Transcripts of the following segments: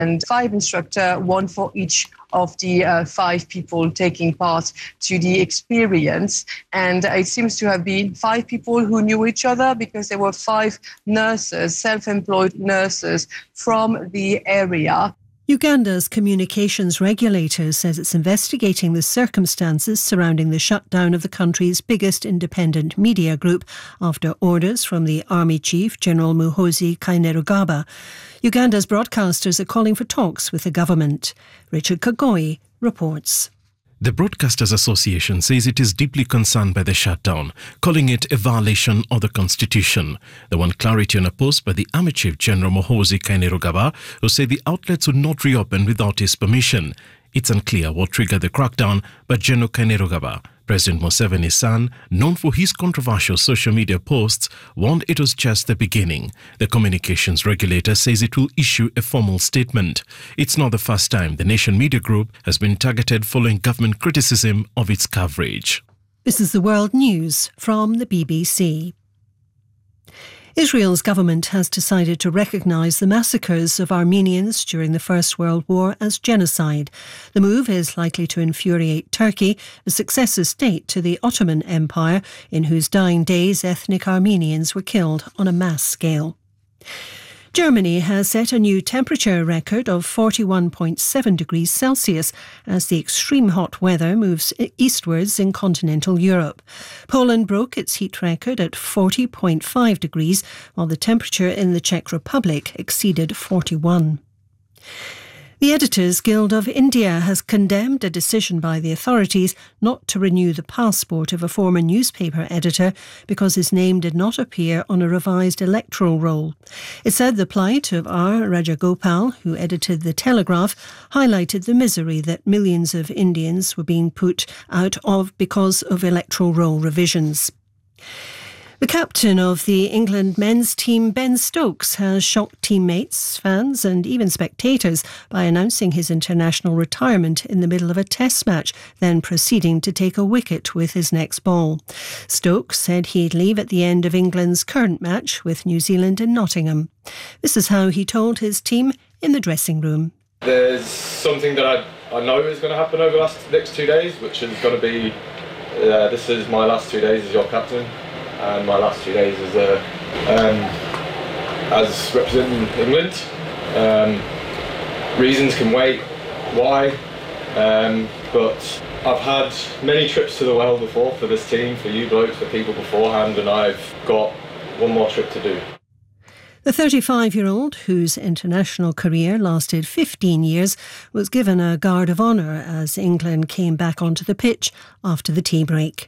and 5 instructors, 1 for each of the 5 people taking part to the experience. And it seems to have been 5 people who knew each other, because there were 5 nurses, self-employed nurses from the area. Uganda's communications regulator says it's investigating the circumstances surrounding the shutdown of the country's biggest independent media group after orders from the Army Chief, General Muhoozi Kainerugaba. Uganda's broadcasters are calling for talks with the government. Richard Kagoi reports. The Broadcasters Association says it is deeply concerned by the shutdown, calling it a violation of the Constitution. They want clarity on a post by the Army Chief General Muhoozi Kainerugaba, who said the outlets would not reopen without his permission. It's unclear what triggered the crackdown by General Kainerugaba. President Museveni's son, known for his controversial social media posts, warned it was just the beginning. The communications regulator says it will issue a formal statement. It's not the first time the Nation Media Group has been targeted following government criticism of its coverage. This is the World News from the BBC. Israel's government has decided to recognise the massacres of Armenians during the First World War as genocide. The move is likely to infuriate Turkey, a successor state to the Ottoman Empire, in whose dying days ethnic Armenians were killed on a mass scale. Germany has set a new temperature record of 41.7 degrees Celsius as the extreme hot weather moves eastwards in continental Europe. Poland broke its heat record at 40.5 degrees, while the temperature in the Czech Republic exceeded 41. The Editors Guild of India has condemned a decision by the authorities not to renew the passport of a former newspaper editor because his name did not appear on a revised electoral roll. It said the plight of R. Rajagopal, who edited The Telegraph, highlighted the misery that millions of Indians were being put out of because of electoral roll revisions. The captain of the England men's team, Ben Stokes, has shocked teammates, fans and even spectators by announcing his international retirement in the middle of a test match, then proceeding to take a wicket with his next ball. Stokes said he'd leave at the end of England's current match with New Zealand in Nottingham. This is how he told his team in the dressing room. There's something that I know is going to happen over the next 2 days, which is going to be, this is my last 2 days as your captain. And my last 2 days as representing England. Reasons can wait, why, but I've had many trips to the world before for this team, for you blokes, for people beforehand, and I've got one more trip to do. The 35-year-old, whose international career lasted 15 years, was given a guard of honour as England came back onto the pitch after the tea break.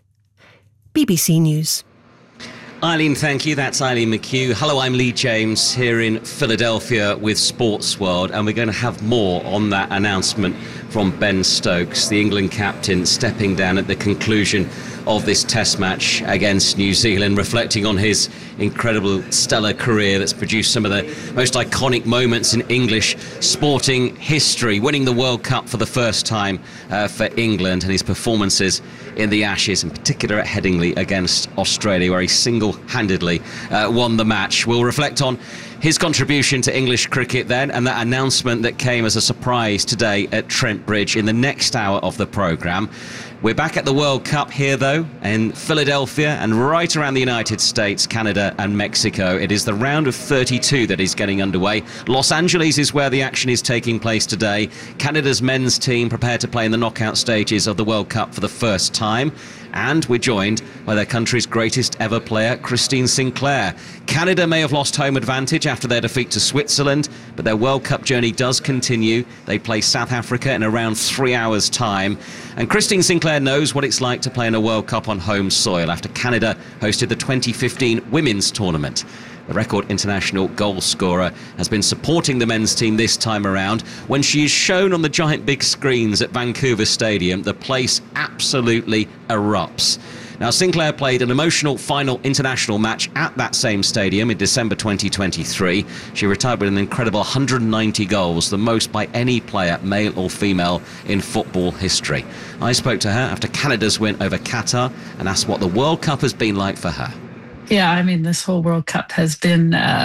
BBC News. Eileen, thank you. That's Eileen McHugh. Hello, I'm Lee James here in Philadelphia with Sports World, and we're going to have more on that announcement from Ben Stokes, the England captain, stepping down at the conclusion of this test match against New Zealand, reflecting on his incredible, stellar career that's produced some of the most iconic moments in English sporting history, winning the World Cup for the first time for England, and his performances in the Ashes, in particular at Headingley against Australia, where he single-handedly won the match. We'll reflect on his contribution to English cricket then, and that announcement that came as a surprise today at Trent Bridge in the next hour of the programme. We're back at the World Cup here, though, in Philadelphia and right around the United States, Canada and Mexico. It is the round of 32 that is getting underway. Los Angeles is where the action is taking place today. Canada's men's team prepared to play in the knockout stages of the World Cup for the first time. And we're joined by their country's greatest ever player, Christine Sinclair. Canada may have lost home advantage after their defeat to Switzerland, but their World Cup journey does continue. They play South Africa in around 3 hours' time. And Christine Sinclair knows what it's like to play in a World Cup on home soil after Canada hosted the 2015 women's tournament. The record international goal scorer has been supporting the men's team this time around. When she is shown on the giant big screens at Vancouver Stadium, the place absolutely erupts. Now, Sinclair played an emotional final international match at that same stadium in December 2023. She retired with an incredible 190 goals, the most by any player, male or female, in football history. I spoke to her after Canada's win over Qatar and asked what the World Cup has been like for her. Yeah, I mean, this whole World Cup has been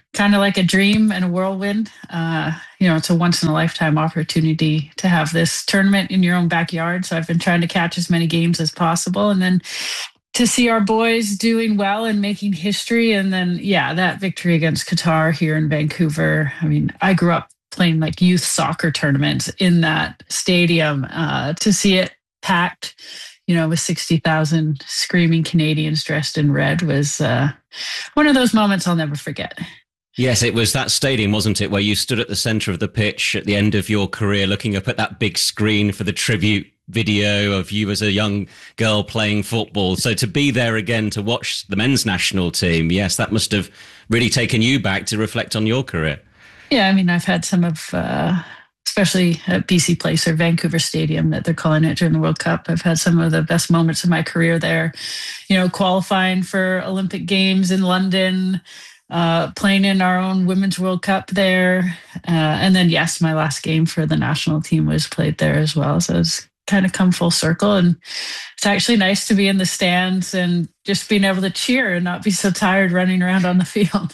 kind of like a dream and a whirlwind. It's a once in a lifetime opportunity to have this tournament in your own backyard. So I've been trying to catch as many games as possible, and then to see our boys doing well and making history. And then, that victory against Qatar here in Vancouver. I mean, I grew up playing like youth soccer tournaments in that stadium. To see it packed, with 60,000 screaming Canadians dressed in red was one of those moments I'll never forget. Yes, it was that stadium, wasn't it, where you stood at the centre of the pitch at the end of your career, looking up at that big screen for the tribute video of you as a young girl playing football. So to be there again to watch the men's national team, yes, that must have really taken you back to reflect on your career. Yeah, I mean, I've had some of, especially at BC Place or Vancouver Stadium that they're calling it during the World Cup. I've had some of the best moments of my career there, qualifying for Olympic Games in London, playing in our own Women's World Cup there. And then, yes, my last game for the national team was played there as well. So it's kind of come full circle. And it's actually nice to be in the stands and just being able to cheer and not be so tired running around on the field.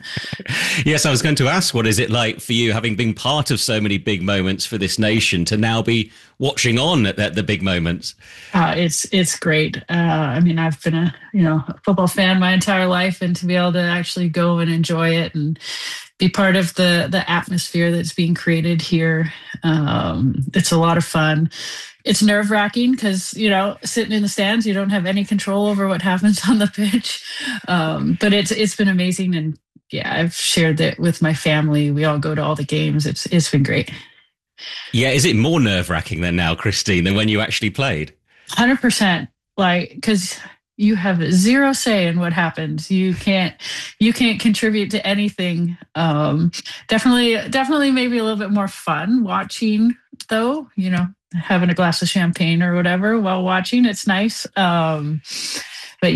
Yes, I was going to ask, what is it like for you, having been part of so many big moments for this nation, to now be watching on at the big moments? It's great. I mean, I've been a football fan my entire life, and to be able to actually go and enjoy it and be part of the atmosphere that's being created here, it's a lot of fun. It's nerve-wracking because, sitting in the stands, you don't have any control over what happens on the pitch. But it's been amazing. And I've shared that with my family. We all go to all the games. It's been great. Yeah. Is it more nerve-wracking than now, Christine, than when you actually played? 100%. Because you have zero say in what happens. You can't contribute to anything. Definitely maybe a little bit more fun watching, though, having a glass of champagne or whatever while watching. It's nice. But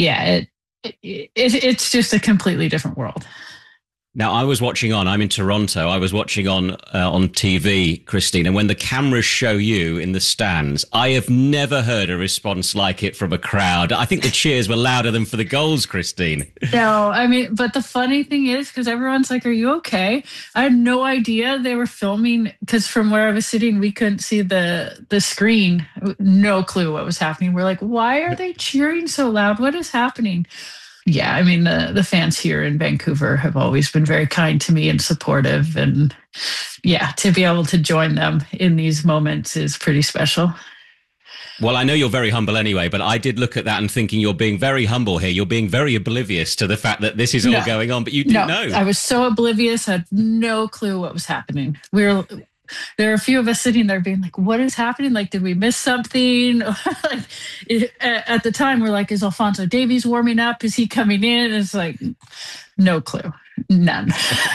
it's just a completely different world. Now, I'm in Toronto, I was watching on TV, Christine, and when the cameras show you in the stands, I have never heard a response like it from a crowd. I think the cheers were louder than for the goals, Christine. No, I mean, but the funny thing is, because everyone's like, are you okay? I had no idea they were filming, because from where I was sitting, we couldn't see the screen. No clue what was happening. We're like, why are they cheering so loud? What is happening? Yeah, I mean, the fans here in Vancouver have always been very kind to me and supportive. And to be able to join them in these moments is pretty special. Well, I know you're very humble anyway, but I did look at that and thinking you're being very humble here. You're being very oblivious to the fact that this is all going on, but you didn't know. I was so oblivious. I had no clue what was happening. There are a few of us sitting there being like, what is happening? Like, did we miss something? At the time, we're like, is Alphonso Davies warming up? Is he coming in? It's like, no clue. None.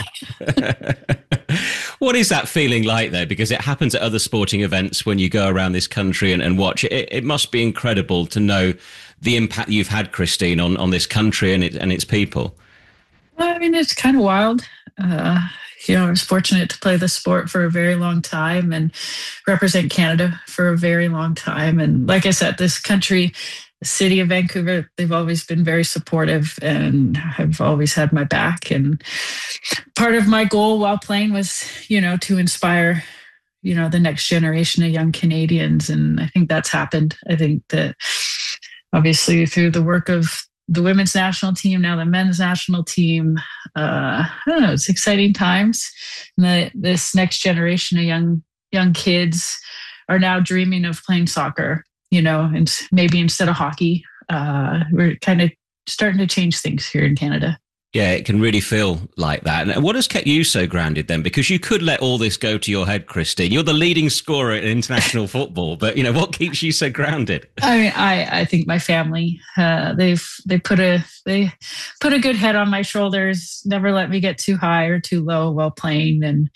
What is that feeling like, though? Because it happens at other sporting events when you go around this country and watch it. It must be incredible to know the impact you've had, Christine, on this country and its people. I mean, it's kind of wild. I was fortunate to play the sport for a very long time and represent Canada for a very long time. And like I said, this country, the city of Vancouver, they've always been very supportive and have always had my back. And part of my goal while playing was, to inspire, the next generation of young Canadians. And I think that's happened. I think that obviously through the work of the women's national team, now the men's national team, I don't know, it's exciting times. And this next generation of young kids are now dreaming of playing soccer, and maybe instead of hockey. We're kind of starting to change things here in Canada. Yeah, it can really feel like that. And what has kept you so grounded then? Because you could let all this go to your head, Christine. You're the leading scorer in international football, but what keeps you so grounded? I mean, I think my family, they put a good head on my shoulders, never let me get too high or too low while playing. And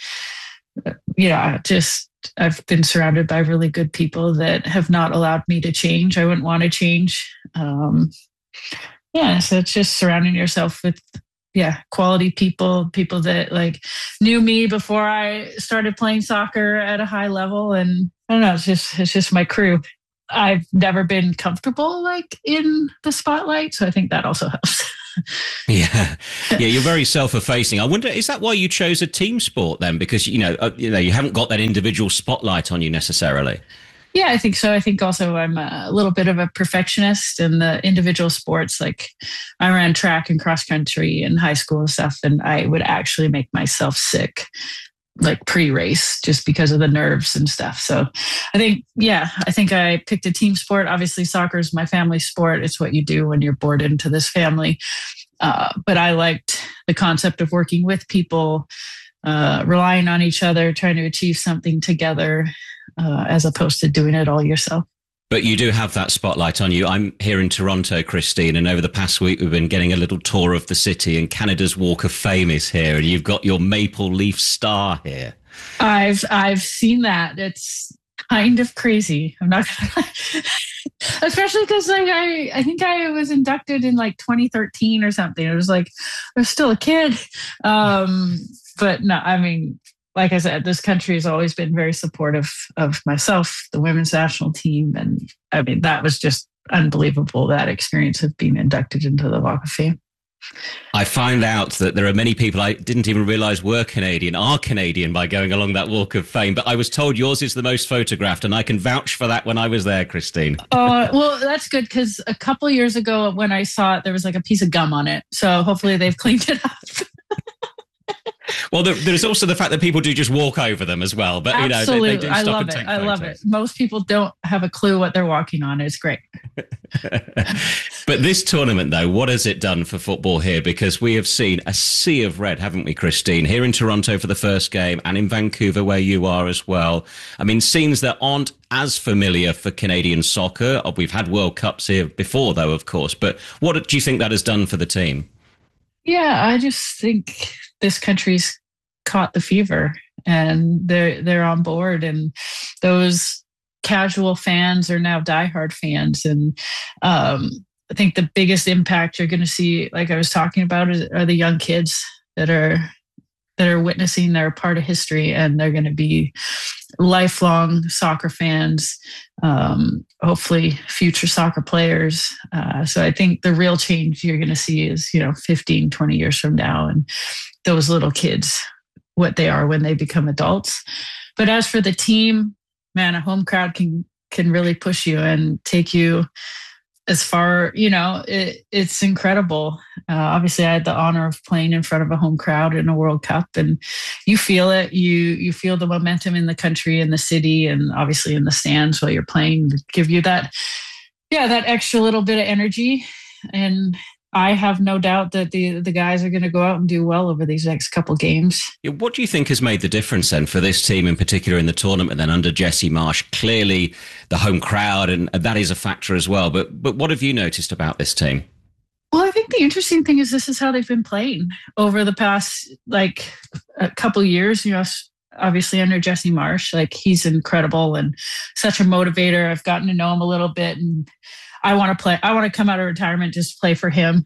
I've been surrounded by really good people that have not allowed me to change. I wouldn't want to change. So it's just surrounding yourself with quality people that knew me before I started playing soccer at a high level. And I don't know, it's just my crew. I've never been comfortable in the spotlight, so I think that also helps. Yeah, you're very self-effacing. I wonder, is that why you chose a team sport then? Because you haven't got that individual spotlight on you necessarily. Yeah, I think so. I think also I'm a little bit of a perfectionist in the individual sports. Like I ran track and cross country in high school and stuff, and I would actually make myself sick like pre-race just because of the nerves and stuff. So I think I picked a team sport. Obviously soccer is my family sport. It's what you do when you're born into this family. But I liked the concept of working with people, relying on each other, trying to achieve something together, as opposed to doing it all yourself. But you do have that spotlight on you. I'm here in Toronto, Christine, and over the past week, we've been getting a little tour of the city, and Canada's Walk of Fame is here, and you've got your Maple Leaf star here. I've seen that. It's kind of crazy. I'm not gonna lie. Especially because I think I was inducted in like 2013 or something. It was like I was still a kid. But no, I mean, like I said, this country has always been very supportive of myself, the women's national team. And I mean, that was just unbelievable, that experience of being inducted into the Walk of Fame. I find out that there are many people I didn't even realize are Canadian by going along that Walk of Fame. But I was told yours is the most photographed, and I can vouch for that when I was there, Christine. Well, that's good, because a couple of years ago when I saw it, there was like a piece of gum on it. So hopefully they've cleaned it up. Well, there's also the fact that people do just walk over them as well. But, absolutely. they do stop and take photos. I love it. Most people don't have a clue what they're walking on. It's great. But this tournament, though, what has it done for football here? Because we have seen a sea of red, haven't we, Christine? Here in Toronto for the first game, and in Vancouver where you are as well. I mean, scenes that aren't as familiar for Canadian soccer. We've had World Cups here before, though, of course. But what do you think that has done for the team? Yeah, I just think this country's caught the fever, and they're on board, and those casual fans are now diehard fans. And I think the biggest impact you're going to see, like I was talking about, are the young kids that are witnessing their part of history, and they're going to be lifelong soccer fans, hopefully future soccer players. So I think the real change you're going to see is, 15, 20 years from now, and those little kids, what they are when they become adults. But as for the team, man, a home crowd can really push you and take you as far, it's incredible. Obviously, I had the honor of playing in front of a home crowd in a World Cup, and you feel it. You feel the momentum in the country and the city, and obviously in the stands while you're playing, give you that extra little bit of energy. And I have no doubt that the guys are going to go out and do well over these next couple games. What do you think has made the difference then for this team in particular in the tournament then under Jesse Marsch? Clearly the home crowd, and that is a factor as well. But what have you noticed about this team? Well, I think the interesting thing is this is how they've been playing over the past a couple of years, obviously under Jesse Marsch. Like, he's incredible and such a motivator. I've gotten to know him a little bit, and I want to play. I want to come out of retirement just to play for him.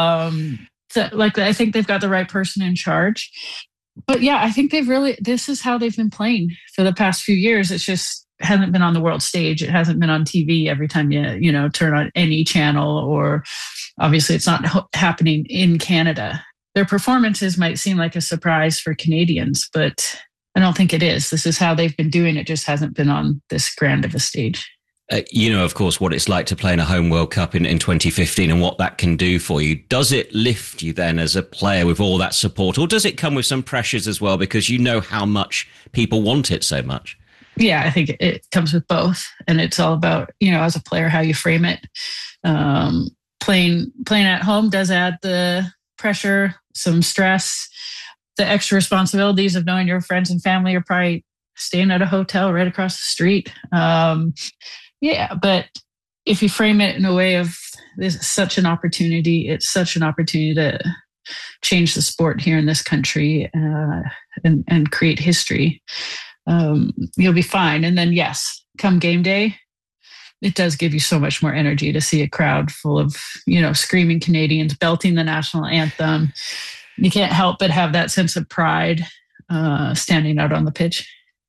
I think they've got the right person in charge. But yeah, I think this is how they've been playing for the past few years. It's just hasn't been on the world stage. It hasn't been on TV every time you turn on any channel, or obviously it's not happening in Canada. Their performances might seem like a surprise for Canadians, but I don't think it is. This is how they've been doing it. Just hasn't been on this grand of a stage. Of course, what it's like to play in a home World Cup in 2015 and what that can do for you. Does it lift you then as a player with all that support, or does it come with some pressures as well because you know how much people want it so much? Yeah, I think it comes with both. And it's all about, as a player, how you frame it. Playing at home does add the pressure, some stress, the extra responsibilities of knowing your friends and family are probably staying at a hotel right across the street. Yeah, but if you frame it in a way of this is such an opportunity, it's such an opportunity to change the sport here in this country and create history, you'll be fine. And then, yes, come game day, it does give you so much more energy to see a crowd full of, screaming Canadians belting the national anthem. You can't help but have that sense of pride standing out on the pitch.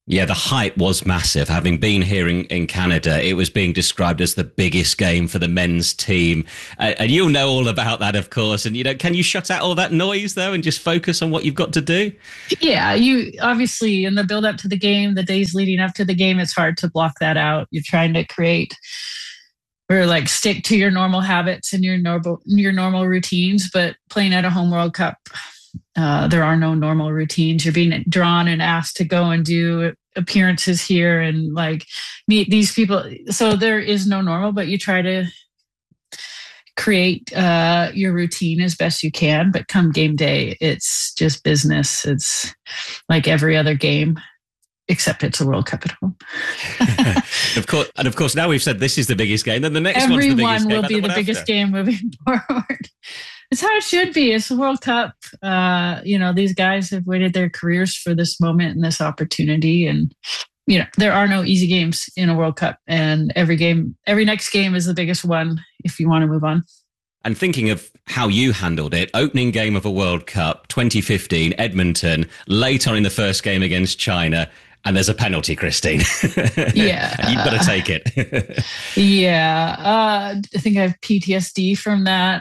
Yeah, the hype was massive. Having been here in Canada, it was being described as the biggest game for the men's team. And you'll know all about that, of course. And, can you shut out all that noise, though, and just focus on what you've got to do? Yeah, you obviously, in the build up to the game, the days leading up to the game, it's hard to block that out. You're trying to create or stick to your normal habits and your normal routines. But playing at a home World Cup, there are no normal routines. You're being drawn and asked to go and do appearances here and meet these people. So there is no normal, but you try to create your routine as best you can. But come game day, it's just business. It's like every other game, except it's a World Cup at home. Of course, now we've said this is the biggest game, then the next one's the biggest game. Everyone will be the biggest game moving forward. It's how it should be. It's a World Cup. These guys have waited their careers for this moment and this opportunity. And, there are no easy games in a World Cup. And every next game is the biggest one if you want to move on. And thinking of how you handled it, opening game of a World Cup, 2015, Edmonton, late on in the first game against China, and there's a penalty, Christine. Yeah. You've got to take it. Yeah. I think I have PTSD from that.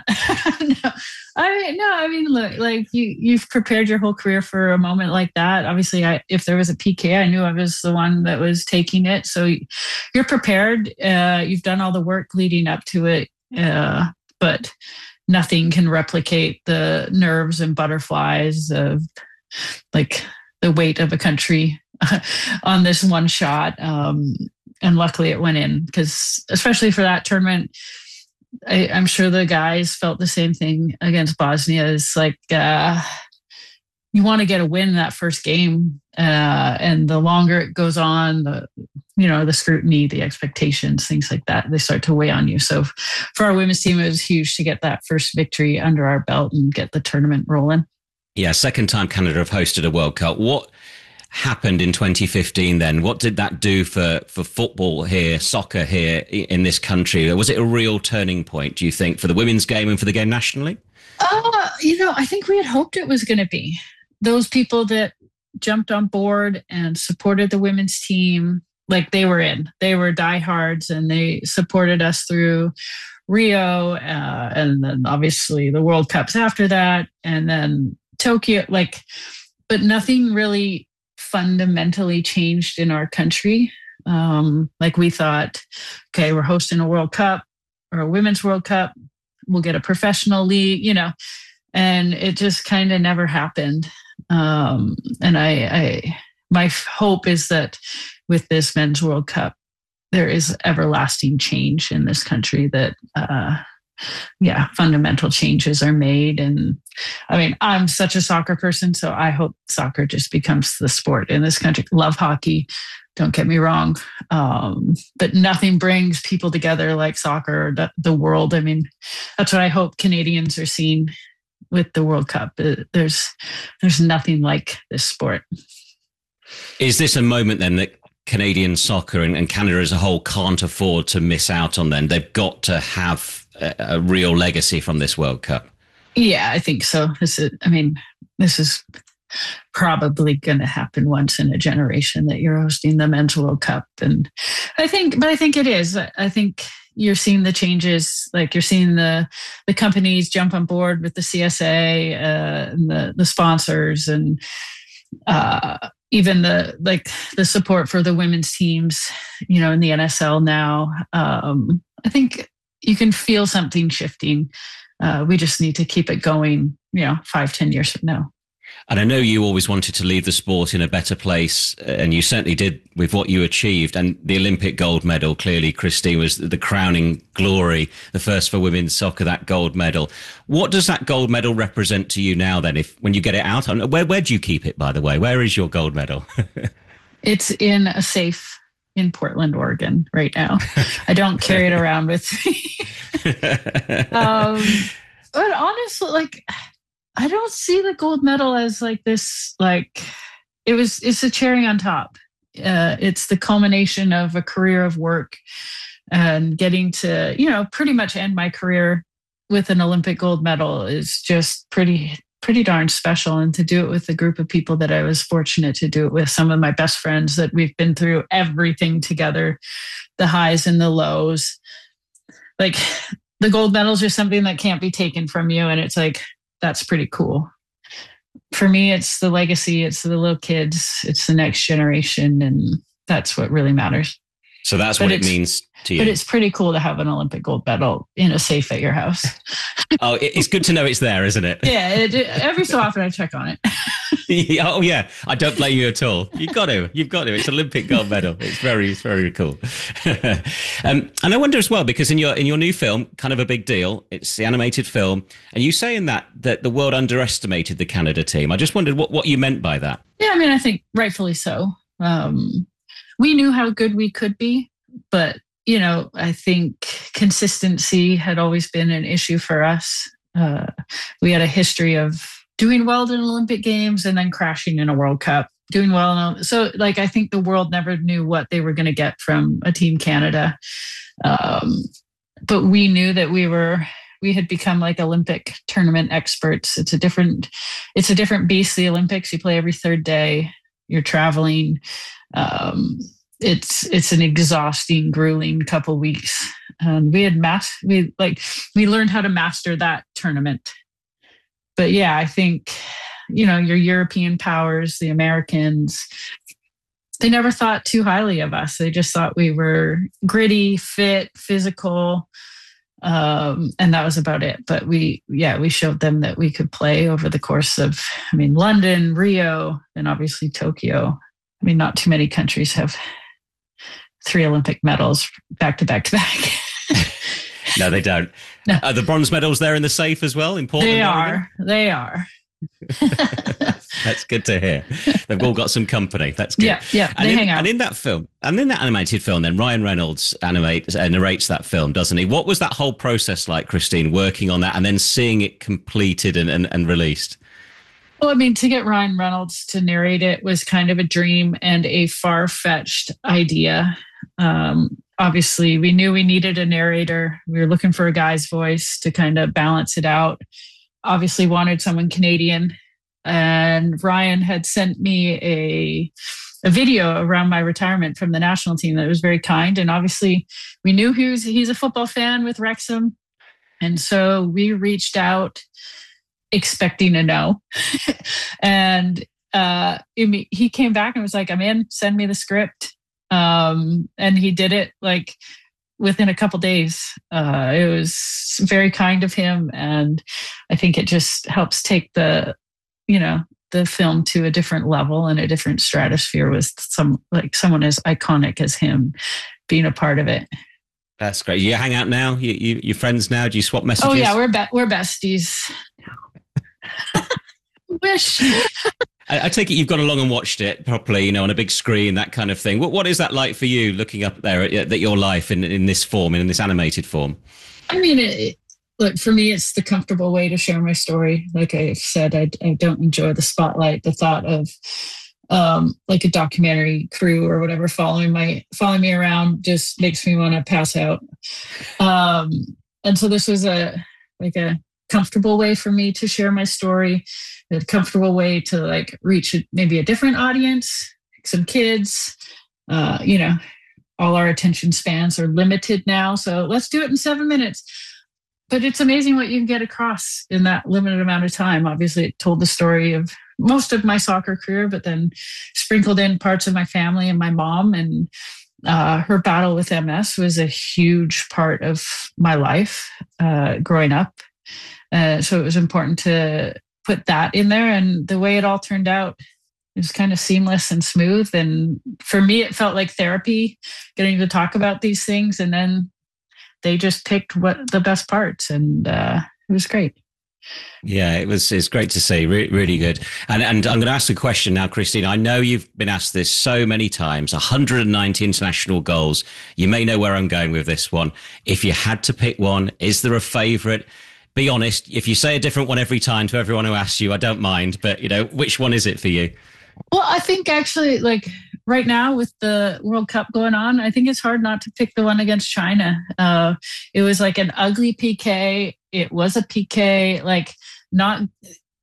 Look, you've prepared your whole career for a moment like that. Obviously, if there was a PK, I knew I was the one that was taking it. So you're prepared. You've done all the work leading up to it. But nothing can replicate the nerves and butterflies of the weight of a country on this one shot. And luckily it went in, because especially for that tournament, I'm sure the guys felt the same thing against Bosnia. It's you want to get a win in that first game. And the longer it goes on, the scrutiny, the expectations, things like that, they start to weigh on you. So for our women's team, it was huge to get that first victory under our belt and get the tournament rolling. Yeah, second time Canada have hosted a World Cup. What happened in 2015 then? What did that do for football here, soccer here in this country? Was it a real turning point, do you think, for the women's game and for the game nationally? I think we had hoped it was going to be. Those people that jumped on board and supported the women's team, they were in. They were diehards and they supported us through Rio and then obviously the World Cups after that and then Tokyo, but nothing really fundamentally changed in our country. We thought, okay, we're hosting a World Cup or a Women's World Cup. We'll get a professional league, and it just kind of never happened. And my hope is that with this Men's World Cup, there is everlasting change in this country that, fundamental changes are made. And I'm such a soccer person, so I hope soccer just becomes the sport in this country. Love hockey, don't get me wrong. But nothing brings people together like soccer, the world. That's what I hope Canadians are seeing with the World Cup. There's nothing like this sport. Is this a moment then that Canadian soccer and Canada as a whole can't afford to miss out on then? They've got to have a real legacy from this World Cup. Yeah, I think so. This is probably going to happen once in a generation that you're hosting the Men's World Cup. And I think it is. I think you're seeing the changes, you're seeing the companies jump on board with the CSA and the sponsors and even the support for the women's teams, in the NSL now. I think you can feel something shifting. We just need to keep it going, 5-10 years from now. And I know you always wanted to leave the sport in a better place, and you certainly did with what you achieved. And the Olympic gold medal, clearly, Christine, was the crowning glory, the first for women's soccer, that gold medal. What does that gold medal represent to you now then, when you get it out? Where do you keep it, by the way? Where is your gold medal? It's in a safe in Portland, Oregon right now. I don't carry it around with me. But honestly, I don't see the gold medal as this, it's a cherry on top. It's the culmination of a career of work and getting to, pretty much end my career with an Olympic gold medal is just pretty pretty darn special. And to do it with a group of people that I was fortunate to do it with, some of my best friends that we've been through everything together, the highs and the lows. Like the gold medals are something that can't be taken from you. And it's like, that's pretty cool. For me, it's the legacy, it's the little kids, it's the next generation. And that's what really matters. So that's what it means to you. But it's pretty cool to have an Olympic gold medal in a safe at your house. Oh, it's good to know it's there, isn't it? Yeah, every so often I check on it. Oh, yeah. I don't blame you at all. You've got to. It's Olympic gold medal. It's very, very cool. And I wonder as well, because in your new film, kind of a big deal, it's the animated film, and you say in that the world underestimated the Canada team. I just wondered what you meant by that. Yeah, I mean, I think rightfully so. We knew how good we could be, but, I think consistency had always been an issue for us. We had a history of doing well in Olympic Games and then crashing in a World Cup, doing well. So, I think the world never knew what they were going to get from a Team Canada. But we knew that we had become like Olympic tournament experts. It's a different beast, the Olympics. You play every third day. You're traveling. It's an exhausting, grueling couple weeks. And we learned how to master that tournament. But yeah, I think, your European powers, the Americans, they never thought too highly of us. They just thought we were gritty, fit, physical. And that was about it. But we showed them that we could play over the course of, London, Rio, and obviously Tokyo. Not too many countries have 3 Olympic medals back to back to back. No, they don't. No. Are the bronze medals there in the safe as well in Portland? They are. That's good to hear. They've all got some company. That's good. Yeah. They hang out. And in that film, and in that animated film, then Ryan Reynolds narrates that film, doesn't he? What was that whole process like, Christine, working on that and then seeing it completed and released? Well, to get Ryan Reynolds to narrate it was kind of a dream and a far-fetched idea. Obviously, we knew we needed a narrator. We were looking for a guy's voice to kind of balance it out. Obviously, wanted someone Canadian. And Ryan had sent me a video around my retirement from the national team that was very kind. And obviously, we knew he's a football fan with Wrexham. And so we reached out expecting a no. And he came back and was like, I'm in, send me the script. And he did it within a couple days. It was very kind of him. And I think it just helps take the film to a different level and a different stratosphere with someone as iconic as him being a part of it. That's great. You hang out now? You friends now? Do you swap messages? Oh yeah, we're besties. Wish. I take it you've gone along and watched it properly, on a big screen, that kind of thing. What is that like for you, looking up there at your life in this form, in this animated form? Look, for me, it's the comfortable way to share my story. Like I've said, I don't enjoy the spotlight. The thought of a documentary crew or whatever following me around just makes me want to pass out. And so this was a comfortable way for me to share my story, a comfortable way to reach maybe a different audience, some kids. All our attention spans are limited now, so let's do it in 7 minutes. But it's amazing what you can get across in that limited amount of time. Obviously, it told the story of most of my soccer career, but then sprinkled in parts of my family and my mom, and her battle with MS was a huge part of my life growing up. So it was important to put that in there, and the way it all turned out, it was kind of seamless and smooth. And for me, it felt like therapy, getting to talk about these things. And then they just picked the best parts, and it was great. Yeah, it's great to see. Really good. And I'm going to ask a question now, Christine. I know you've been asked this so many times, 190 international goals. You may know where I'm going with this one. If you had to pick one, is there a favourite? Be honest. If you say a different one every time to everyone who asks you, I don't mind. But, which one is it for you? Well, I think actually, right now with the World Cup going on, I think it's hard not to pick the one against China. It was an ugly PK. It was a PK,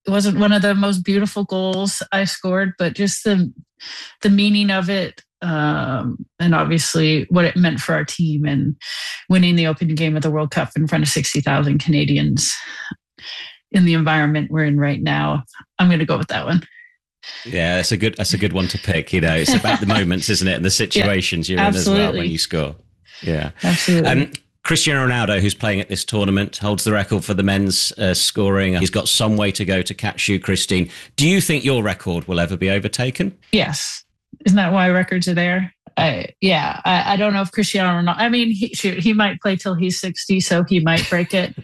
it wasn't one of the most beautiful goals I scored, but just the meaning of it, and obviously what it meant for our team and winning the opening game of the World Cup in front of 60,000 Canadians in the environment we're in right now. I'm going to go with that one. Yeah, that's a good one to pick. It's about the moments, isn't it? And the situations you're in as well when you score. Yeah, absolutely. Cristiano Ronaldo, who's playing at this tournament, holds the record for the men's scoring. He's got some way to go to catch you, Christine. Do you think your record will ever be overtaken? Yes. Isn't that why records are there? I don't know if Cristiano Ronaldo, I mean, he might play till he's 60, so he might break it.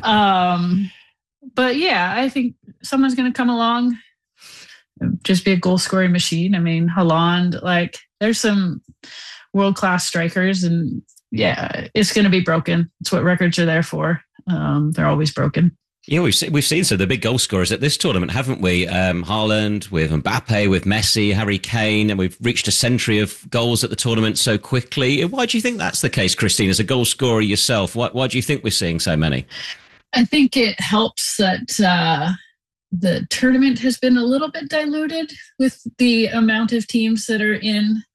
But yeah, I think someone's going to come along, just be a goal scoring machine. I mean, Haaland, like there's some world-class strikers, and yeah, it's going to be broken. It's what records are there for. They're always broken. Yeah, we've seen some of the big goal scorers at this tournament, haven't we? Haaland, with Mbappe, with Messi, Harry Kane, and we've reached a century of goals at the tournament so quickly. Why do you think that's the case, Christine? As a goal scorer yourself, why do you think we're seeing so many? I think it helps that the tournament has been a little bit diluted with the amount of teams that are in.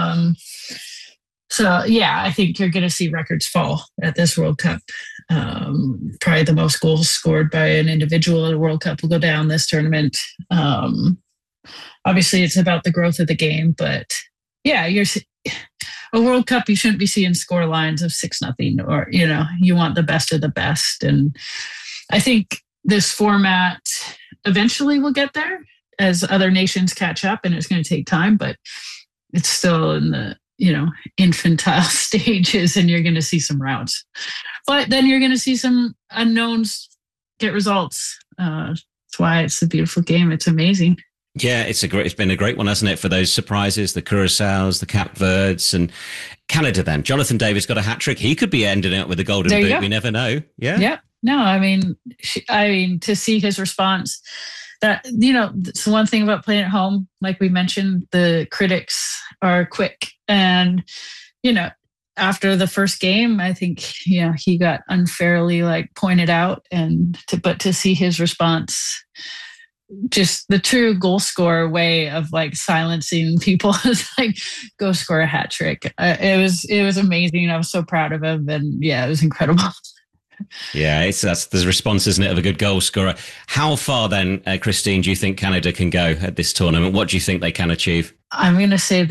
So, yeah, I think you're going to see records fall at this World Cup. Probably the most goals scored by an individual at a World Cup will go down this tournament. Obviously, it's about the growth of the game. But, yeah, a World Cup, you shouldn't be seeing score lines of 6-0 or, you want the best of the best. And I think this format eventually will get there as other nations catch up, and it's going to take time, but it's still in the infantile stages, and you're going to see some routes, but then you're going to see some unknowns get results. That's why it's a beautiful game. It's amazing. Yeah, it's been a great one, hasn't it? For those surprises, the Curaçaos, the Cap Verdes, and Canada. Then Jonathan David's got a hat trick. He could be ending it with a golden boot. Go. We never know. Yeah. Yeah. No, I mean, to see his response. That, it's the one thing about playing at home. Like we mentioned, the critics are quick. And, after the first game, I think, he got unfairly pointed out, but to see his response, just the true goal scorer way of silencing people is go score a hat trick. It was amazing. I was so proud of him, and yeah, it was incredible. Yeah, that's the response, isn't it, of a good goal scorer. How far then, Christine, do you think Canada can go at this tournament? What do you think they can achieve? I'm going to say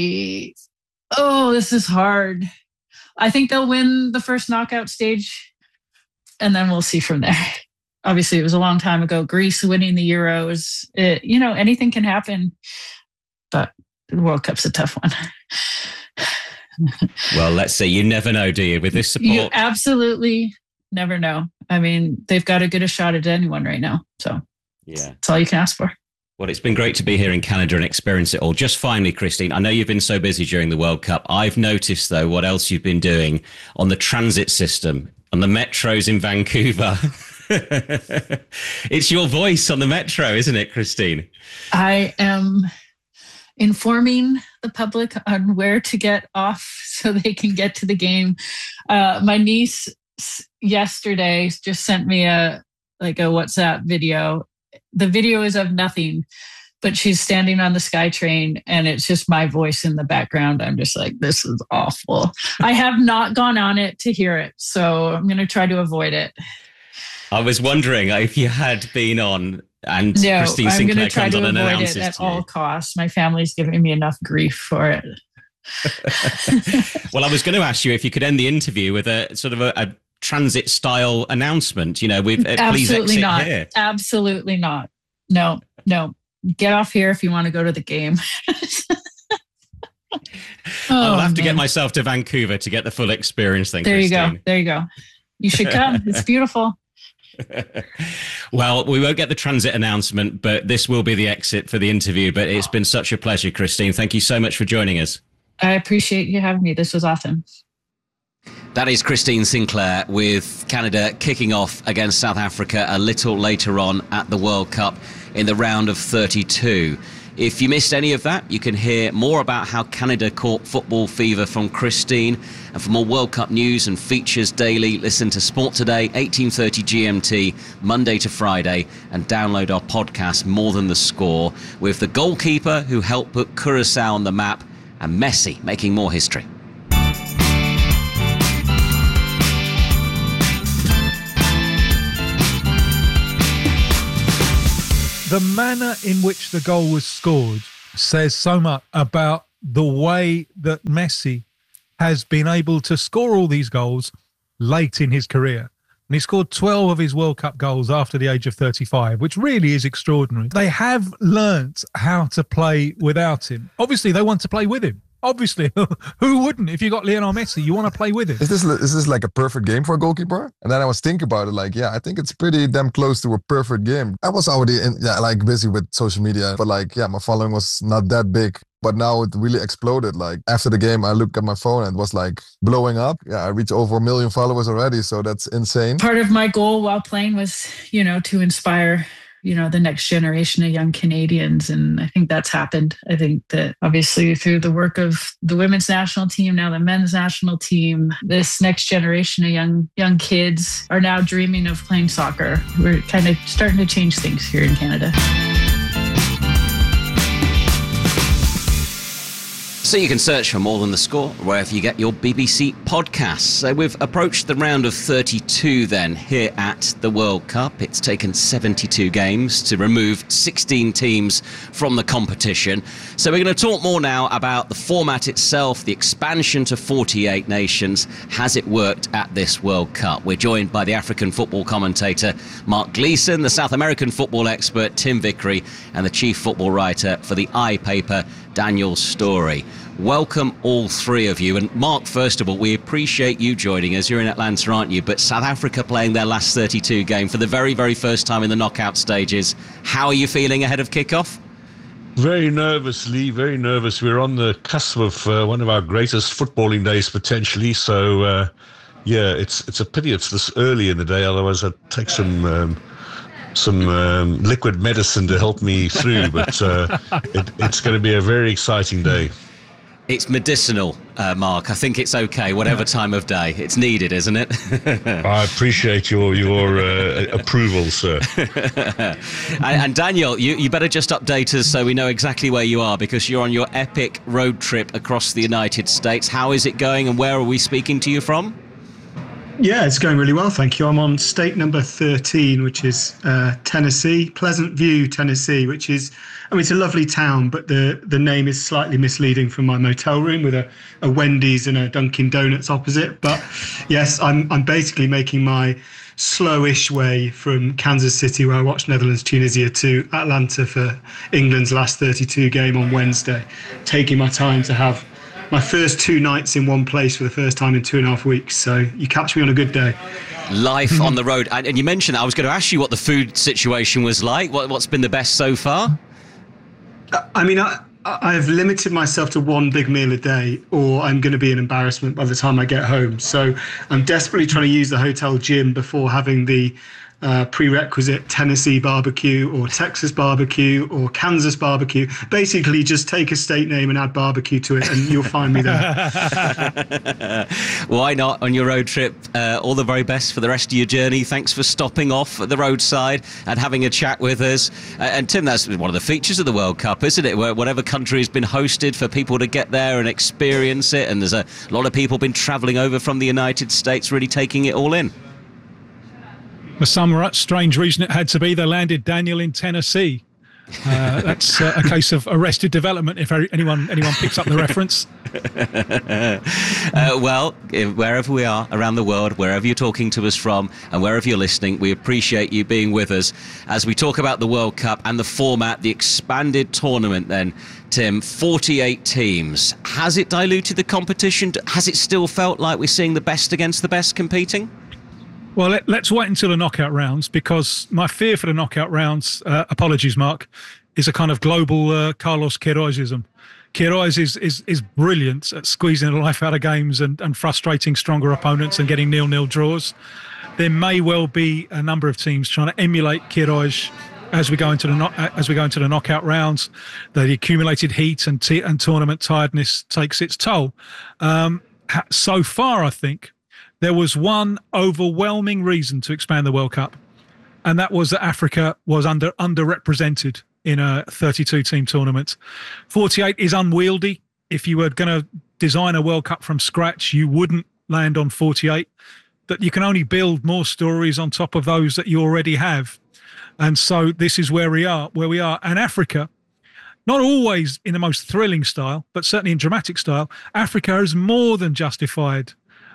this is hard. I think they'll win the first knockout stage, and then we'll see from there. Obviously, it was a long time ago. Greece winning the Euros, anything can happen, but the World Cup's a tough one. Well, let's see. You never know, do you? With this support, you absolutely never know. I mean, they've got as good a shot at anyone right now. So yeah, that's all you can ask for. Well, it's been great to be here in Canada and experience it all. Just finally, Christine, I know you've been so busy during the World Cup. I've noticed, though, what else you've been doing on the transit system, on the metros in Vancouver. It's your voice on the metro, isn't it, Christine? I am informing the public on where to get off so they can get to the game. My niece yesterday just sent me a WhatsApp video. The video is of nothing, but she's standing on the SkyTrain, and it's just my voice in the background. I'm just this is awful. I have not gone on it to hear it, so I'm going to try to avoid it. I was wondering if you had been on and Christine Sinclair comes on and announces it at all costs. My family's giving me enough grief for it. Well, I was going to ask you if you could end the interview with a sort of a transit style announcement. We've please exit not. Here. Absolutely not. No. Get off here if you want to go to the game. I'll have to get myself to Vancouver to get the full experience. Then, there you go. There you go. You should come. It's beautiful. Well, we won't get the transit announcement, but this will be the exit for the interview. But it's been such a pleasure, Christine. Thank you so much for joining us. I appreciate you having me. This was awesome. That is Christine Sinclair with Canada kicking off against South Africa a little later on at the World Cup in the round of 32. If you missed any of that, you can hear more about how Canada caught football fever from Christine. And for more World Cup news and features daily, listen to Sport Today, 18:30 GMT, Monday to Friday, and download our podcast, More Than the Score, with the goalkeeper who helped put Curaçao on the map and Messi making more history. The manner in which the goal was scored says so much about the way that Messi has been able to score all these goals late in his career. And he scored 12 of his World Cup goals after the age of 35, which really is extraordinary. They have learnt how to play without him. Obviously, they want to play with him. Obviously, who wouldn't? If you got Lionel Messi, you want to play with him. Is this like a perfect game for a goalkeeper? And then I was thinking about it, like, yeah, I think it's pretty damn close to a perfect game. I was already busy with social media, but my following was not that big. But now it really exploded. Like after the game, I looked at my phone and it was like blowing up. Yeah, I reached over 1 million followers already, so that's insane. Part of my goal while playing was, to inspire the next generation of young Canadians. And I think that's happened. I think that obviously through the work of the women's national team, now the men's national team, this next generation of young kids are now dreaming of playing soccer. We're kind of starting to change things here in Canada. So you can search for More Than the Score wherever you get your BBC podcasts. So we've approached the round of 32 then here at the World Cup. It's taken 72 games to remove 16 teams from the competition. So we're going to talk more now about the format itself, the expansion to 48 nations. Has it worked at this World Cup? We're joined by the African football commentator Mark Gleeson, the South American football expert Tim Vickery, and the chief football writer for the iPaper, Daniel Storey. Welcome all three of you. And Mark, first of all, we appreciate you joining us. You're in Atlanta, aren't you? But South Africa playing their last 32 game for the very, very first time in the knockout stages. How are you feeling ahead of kickoff? Very nervous, Lee, very nervous. We're on the cusp of one of our greatest footballing days, potentially. So, it's a pity it's this early in the day. Otherwise, I'd take some liquid medicine to help me through, but it's going to be a very exciting day. It's medicinal, Mark. I think it's okay, whatever time of day. It's needed, isn't it? I appreciate your approval, sir. And Daniel, you better just update us so we know exactly where you are, because you're on your epic road trip across the United States. How is it going and where are we speaking to you from? Yeah, it's going really well, thank you. I'm on state number 13, which is Tennessee, Pleasant View, Tennessee, which is, it's a lovely town, but the name is slightly misleading from my motel room with a Wendy's and a Dunkin' Donuts opposite. But yes, I'm basically making my slowish way from Kansas City, where I watched Netherlands-Tunisia, to Atlanta for England's last 32 game on Wednesday, taking my time to have my first 2 nights in one place for the first time in 2.5 weeks. So you catch me on a good day. Life on the road. And you mentioned, I was going to ask you what the food situation was like. What's been the best so far? I've limited myself to 1 big meal a day, or I'm going to be an embarrassment by the time I get home. So I'm desperately trying to use the hotel gym before having the prerequisite Tennessee barbecue or Texas barbecue or Kansas barbecue. Basically, just take a state name and add barbecue to it and you'll find me there. Why not on your road trip? All the very best for the rest of your journey. Thanks for stopping off at the roadside and having a chat with us. And Tim, that's one of the features of the World Cup, isn't it? Where whatever country has been hosted, for people to get there and experience it. And there's a lot of people been travelling over from the United States, really taking it all in. For some strange reason it had to be, they landed Daniel in Tennessee. That's a case of arrested development if anyone picks up the reference. Well, wherever we are around the world, wherever you're talking to us from and wherever you're listening, we appreciate you being with us as we talk about the World Cup and the format, the expanded tournament then. Tim, 48 teams. Has it diluted the competition? Has it still felt like we're seeing the best against the best competing? Well, let's wait until the knockout rounds, because my fear for the knockout rounds, apologies, Mark, is a kind of global Carlos Queiroz-ism. Queiroz is brilliant at squeezing the life out of games and frustrating stronger opponents and getting 0-0 draws. There may well be a number of teams trying to emulate Queiroz as we go into the knockout rounds. The accumulated heat and tournament tiredness takes its toll. So far, I think there was one overwhelming reason to expand the World Cup, and that was that Africa was underrepresented in a 32-team tournament. 48 is unwieldy. If you were going to design a World Cup from scratch, you wouldn't land on 48. That you can only build more stories on top of those that you already have. And so this is where we are. And Africa, not always in the most thrilling style, but certainly in dramatic style, Africa has more than justified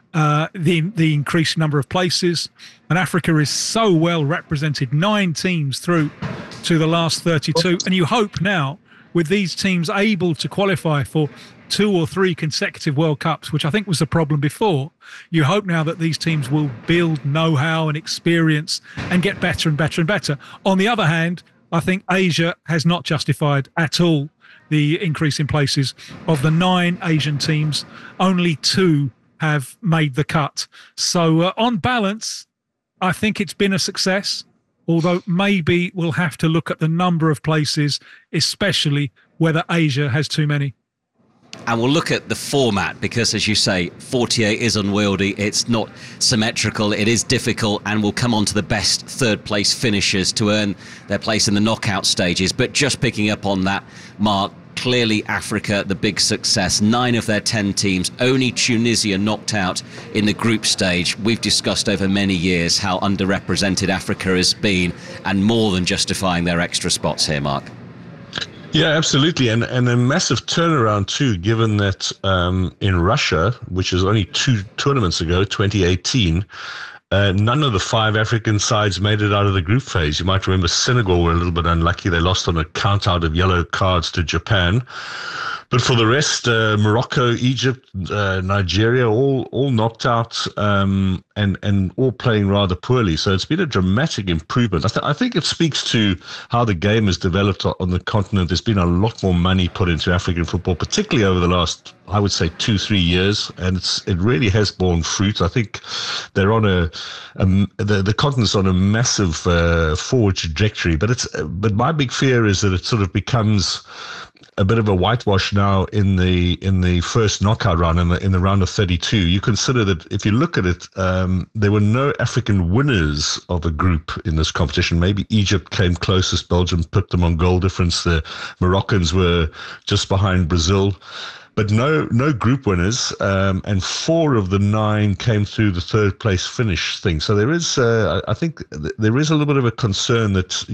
the increased number of places. And Africa is so well represented, 9 teams through to the last 32. And you hope now, with these teams able to qualify for 2 or 3 consecutive World Cups, which I think was the problem before, you hope now that these teams will build know-how and experience and get better and better and better. On the other hand, I think Asia has not justified at all the increase in places. Of the 9 Asian teams, only 2 have made the cut. So on balance, I think it's been a success, although maybe we'll have to look at the number of places, especially whether Asia has too many. And we'll look at the format because, as you say, 48 is unwieldy, it's not symmetrical, it is difficult, and we'll come on to the best third-place finishers to earn their place in the knockout stages. But just picking up on that, Mark, clearly Africa, the big success. 9 of their 10 teams, only Tunisia knocked out in the group stage. We've discussed over many years how underrepresented Africa has been, and more than justifying their extra spots here, Mark. Yeah, absolutely. And a massive turnaround too, given that in Russia, which is only 2 tournaments ago, 2018, none of the 5 African sides made it out of the group phase. You might remember Senegal were a little bit unlucky. They lost on a count out of yellow cards to Japan. But for the rest, Morocco, Egypt, Nigeria, all knocked out and all playing rather poorly. So it's been a dramatic improvement. I think it speaks to how the game has developed on the continent. There's been a lot more money put into African football, particularly over the last, I would say, 2-3 years, and it really has borne fruit. I think they're on the continent's on a massive forward trajectory. But my big fear is that it sort of becomes a bit of a whitewash now in the first knockout round, in the round of 32. You consider that if you look at it, there were no African winners of a group in this competition. Maybe Egypt came closest. Belgium put them on goal difference. The Moroccans were just behind Brazil. But no group winners, and 4 of the 9 came through the third place finish thing. So there is, I think, there is a little bit of a concern that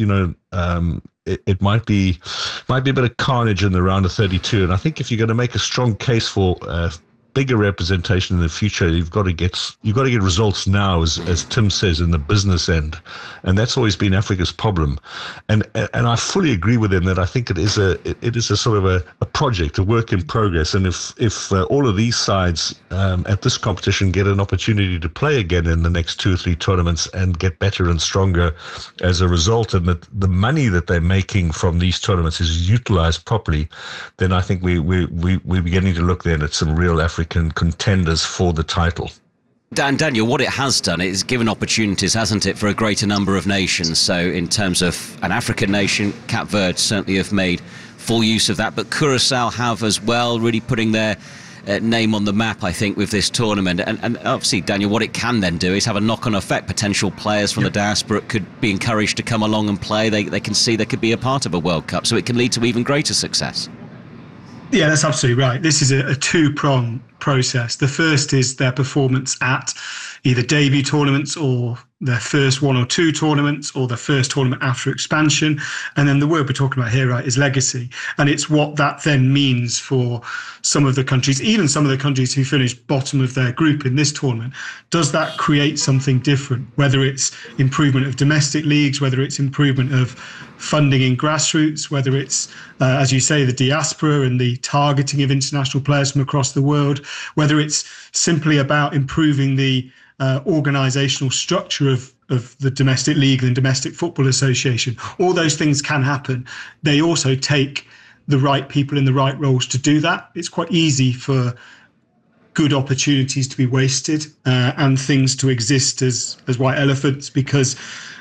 it might be a bit of carnage in the round of 32. And I think if you're going to make a strong case for bigger representation in the future, you've got to get results now, as Tim says, in the business end, and that's always been Africa's problem. And I fully agree with him that I think it is a sort of a project, a work in progress. And if all of these sides at this competition get an opportunity to play again in the next 2 or 3 tournaments and get better and stronger as a result, and that the money that they're making from these tournaments is utilized properly, then I think we're beginning to look then at some real African contenders for the title. Daniel, what it has done is given opportunities, hasn't it, for a greater number of nations. So in terms of an African nation, Cape Verde certainly have made full use of that, but Curacao have as well, really putting their name on the map, I think, with this tournament. And obviously, Daniel, what it can then do is have a knock-on effect. Potential players from the diaspora could be encouraged to come along and play. They can see they could be a part of a World Cup, so it can lead to even greater success. Yeah, that's absolutely right. This is a 2-pronged process. The first is their performance at either debut tournaments or their first 1 or 2 tournaments or the first tournament after expansion. And then the word we're talking about here, right, is legacy. And it's what that then means for some of the countries, even some of the countries who finished bottom of their group in this tournament. Does that create something different? Whether it's improvement of domestic leagues, whether it's improvement of funding in grassroots, whether it's, as you say, the diaspora and the targeting of international players from across the world, whether it's simply about improving the organisational structure of the domestic league and domestic football association. All those things can happen. They also take the right people in the right roles to do that. It's quite easy for good opportunities to be wasted and things to exist as white elephants, because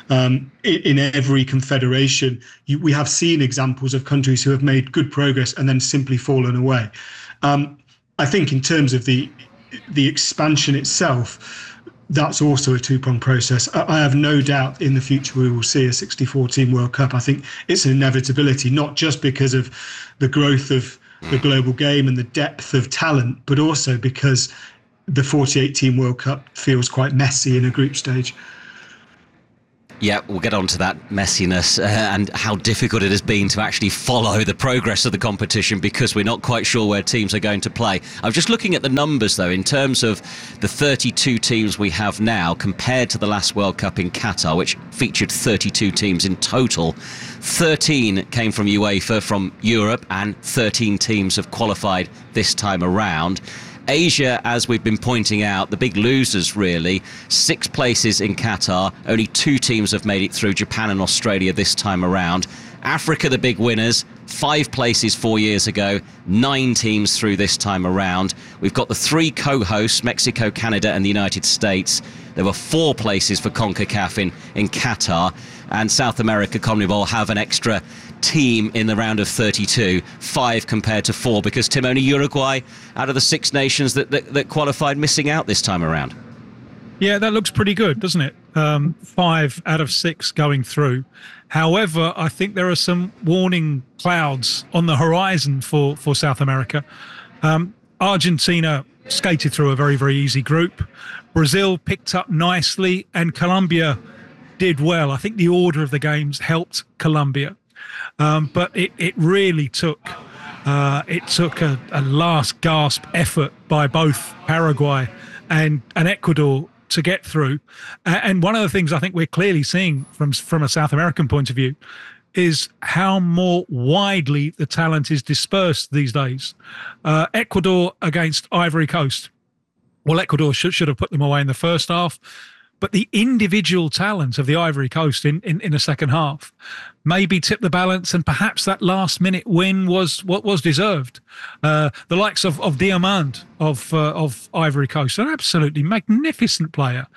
in every confederation, we have seen examples of countries who have made good progress and then simply fallen away. I think in terms of the expansion itself, that's also a two-pronged process. I have no doubt in the future we will see a 64-team World Cup. I think it's an inevitability, not just because of the growth of the global game and the depth of talent, but also because the 48-team World Cup feels quite messy in a group stage. Yeah, we'll get on to that messiness and how difficult it has been to actually follow the progress of the competition, because we're not quite sure where teams are going to play. I'm just looking at the numbers, though, in terms of the 32 teams we have now compared to the last World Cup in Qatar, which featured 32 teams in total. 13 came from UEFA, from Europe, and 13 teams have qualified this time around. Asia, as we've been pointing out, the big losers really. 6 places in Qatar, only 2 teams have made it through, Japan and Australia this time around. Africa, the big winners, 5 places 4 years ago, 9 teams through this time around. We've got the 3 co-hosts, Mexico, Canada and the United States. There were 4 places for CONCACAF in Qatar, and South America, CONMEBOL, have an extra team in the round of 32, 5 compared to 4, because Tim, only Uruguay out of the 6 nations that qualified missing out this time around. Yeah, that looks pretty good, doesn't it? 5 out of 6 going through. However, I think there are some warning clouds on the horizon for South America. Argentina skated through a very, very easy group. Brazil picked up nicely, and Colombia did well. I think the order of the games helped Colombia. But it really took a last gasp effort by both Paraguay and Ecuador to get through. And one of the things I think we're clearly seeing from a South American point of view is how more widely the talent is dispersed these days. Ecuador against Ivory Coast. Well, Ecuador should have put them away in the first half. But the individual talent of the Ivory Coast in the second half maybe tipped the balance, and perhaps that last-minute win was what was deserved. The likes of Diamand of Ivory Coast, an absolutely magnificent player.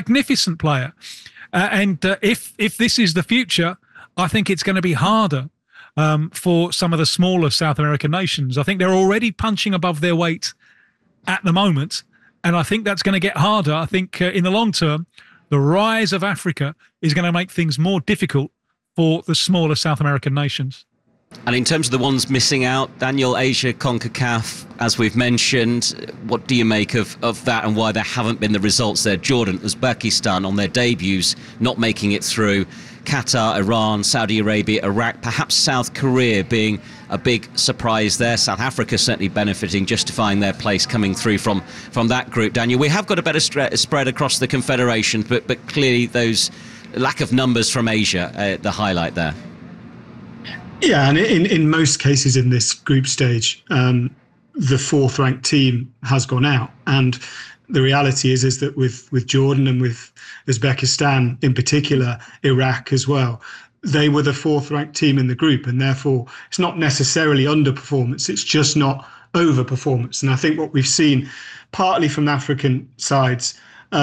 And if this is the future, I think it's going to be harder for some of the smaller South American nations. I think they're already punching above their weight at the moment. And I think that's going to get harder. I think in the long term, the rise of Africa is going to make things more difficult for the smaller South American nations. And in terms of the ones missing out, Daniel, Asia, CONCACAF, as we've mentioned, what do you make of that and why there haven't been the results there? Jordan, Uzbekistan on their debuts, not making it through. Qatar, Iran, Saudi Arabia, Iraq, perhaps South Korea being a big surprise there. South Africa certainly benefiting, justifying their place coming through from that group. Daniel, we have got a better spread across the Confederation, but clearly those lack of numbers from Asia, the highlight there. Yeah, and in most cases in this group stage, the 4th ranked team has gone out. And the reality is that with Jordan and with Uzbekistan in particular, Iraq as well, they were the 4th ranked team in the group, and therefore it's not necessarily underperformance, it's just not overperformance. And I think what we've seen partly from African sides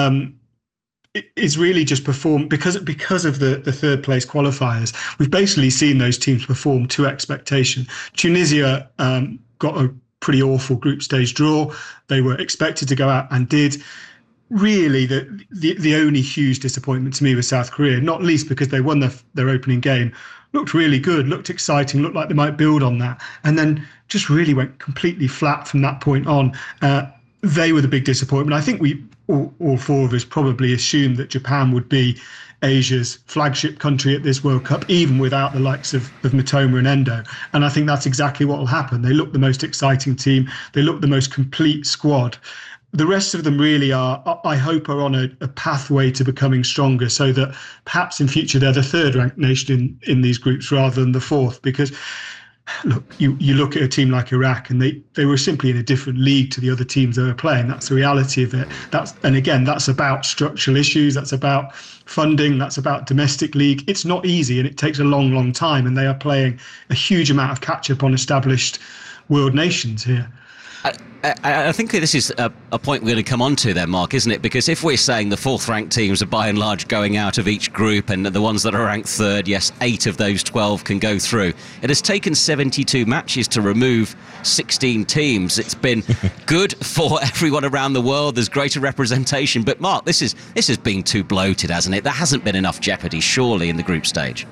is really just perform because of the 3rd place qualifiers. We've basically seen those teams perform to expectation. Tunisia got a pretty awful group stage draw. They were expected to go out and did. Really, the only huge disappointment to me was South Korea, not least because they won their opening game, looked really good, looked exciting, looked like they might build on that, and then just really went completely flat from that point on. They were the big disappointment. I think we all 4 of us probably assumed that Japan would be Asia's flagship country at this World Cup, even without the likes of Mitoma and Endo. And I think that's exactly what will happen. They look the most exciting team. They look the most complete squad. The rest of them really are, I hope, are on a pathway to becoming stronger, so that perhaps in future they're the 3rd ranked nation in these groups rather than the 4th. Because look, you look at a team like Iraq, and they were simply in a different league to the other teams they were playing. That's the reality of it. And again, that's about structural issues. That's about funding. That's about domestic league. It's not easy, and it takes a long, long time. And they are playing a huge amount of catch up on established world nations here. I think this is a point we're going to come on to there, Mark, isn't it? Because if we're saying the fourth-ranked teams are by and large going out of each group, and the ones that are ranked third, yes, 8 of those 12 can go through. It has taken 72 matches to remove 16 teams. It's been good for everyone around the world. There's greater representation. But, Mark, this has been too bloated, hasn't it? There hasn't been enough jeopardy, surely, in the group stage.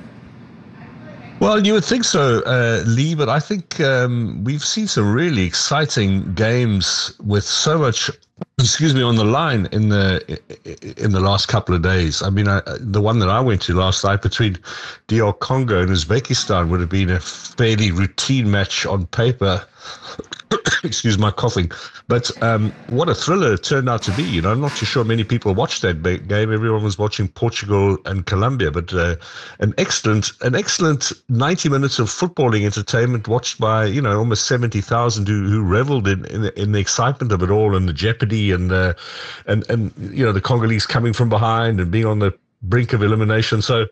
Well, you would think so, Lee, but I think we've seen some really exciting games with so much, on the line in the last couple of days. I mean, the one that I went to last night between DR Congo and Uzbekistan would have been a fairly routine match on paper. Excuse my coughing. But what a thriller it turned out to be. I'm not too sure many people watched that game. Everyone was watching Portugal and Colombia. But an excellent 90 minutes of footballing entertainment watched by almost 70,000 who reveled in the excitement of it all, and the jeopardy and the Congolese coming from behind and being on the brink of elimination. So